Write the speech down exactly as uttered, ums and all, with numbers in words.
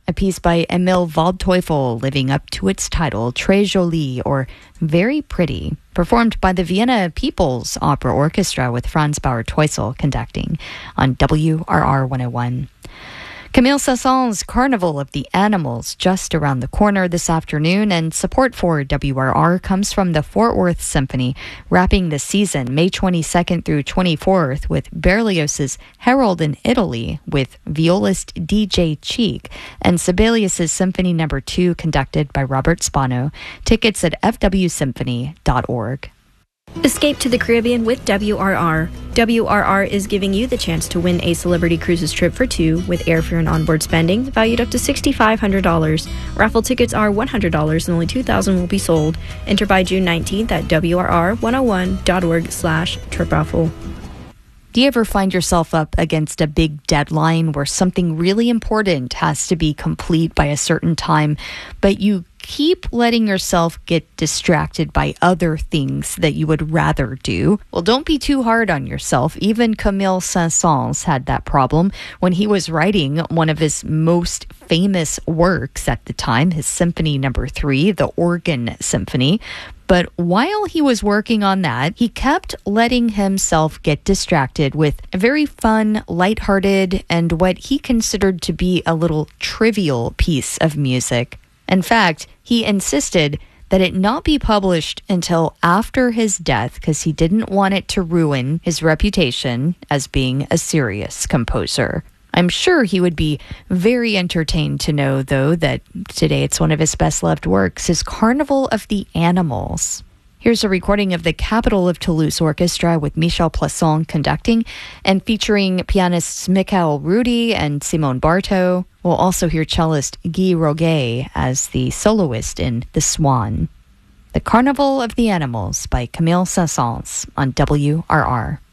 a piece by Emil Waldteufel living up to its title, Très Jolie, or Very Pretty, performed by the Vienna People's Opera Orchestra with Franz Bauer-Teusel conducting on W R R one oh one. Camille Saint-Saëns' Carnival of the Animals just around the corner this afternoon, and support for W R R comes from the Fort Worth Symphony, wrapping the season May twenty-second through twenty-fourth with Berlioz's Harold in Italy with violist D J Cheek, and Sibelius's Symphony Number two conducted by Robert Spano. Tickets at f w symphony dot org. Escape to the Caribbean with W R R. W R R is giving you the chance to win a Celebrity Cruises trip for two with airfare and onboard spending valued up to six thousand five hundred dollars. Raffle tickets are one hundred dollars and only two thousand will be sold. Enter by June nineteenth at W R R one oh one dot org slash trip raffle. Do you ever find yourself up against a big deadline where something really important has to be complete by a certain time, but you keep letting yourself get distracted by other things that you would rather do? Well, don't be too hard on yourself. Even Camille Saint-Saëns had that problem when he was writing one of his most famous works at the time, his Symphony Number three, the Organ Symphony. But while he was working on that, he kept letting himself get distracted with a very fun, lighthearted, and what he considered to be a little trivial piece of music. In fact, he insisted that it not be published until after his death because he didn't want it to ruin his reputation as being a serious composer. I'm sure he would be very entertained to know, though, that today it's one of his best-loved works, his Carnival of the Animals. Here's a recording of the Capital of Toulouse Orchestra with Michel Plasson conducting and featuring pianists Michael Rudy and Simone Barto. We'll also hear cellist Guy Roguet as the soloist in The Swan. The Carnival of the Animals by Camille Saint-Saëns on W R R.